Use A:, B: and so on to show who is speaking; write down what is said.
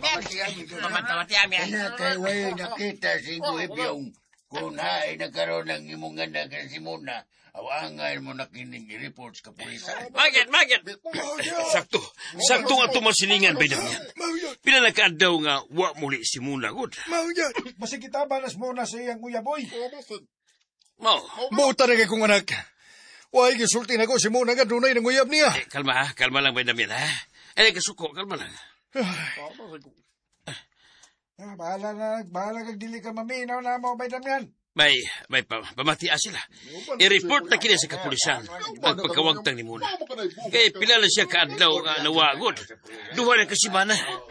A: Kaya kay way nakita si Guhipyong kung haay nagkaroon ng imong ganda kay si Muna, awangan mo na kining i-report sa kapulisan.
B: Magit! Sakto nga tumasilingan ba yan? Pila nakaadaw nga, wa muli si Muna, good.
C: Masig kita balas mo na sa iyang uyaboy.
B: Mau.
C: Buta na kay kong anak. Why, gisulti na ko si Muna nga dunay ng uyab niya.
B: Kalma lang ba Damian, ha? Kasuko, kalma lang.
C: Bahala kag dili ka maminaw na mo, bay Damian.
B: May pamatia sila. I-report na kina sa kapulisan ang pagkawagtang ni Muna. Kaya pila na siya kaadlaw nga nawagod. Duha na kasimana.